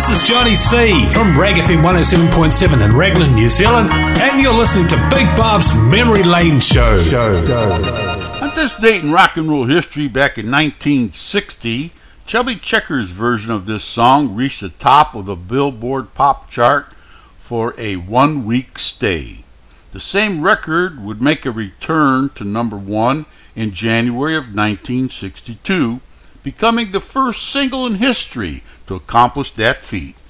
This is Johnny C from Rag FM 107.7 in Raglan, New Zealand, and you're listening to Big Bob's Memory Lane Show. At this date in rock and roll history, back in 1960, Chubby Checker's version of this song reached the top of the Billboard pop chart for a one-week stay. The same record would make a return to number one in January of 1962, becoming the first single in history to accomplish that feat.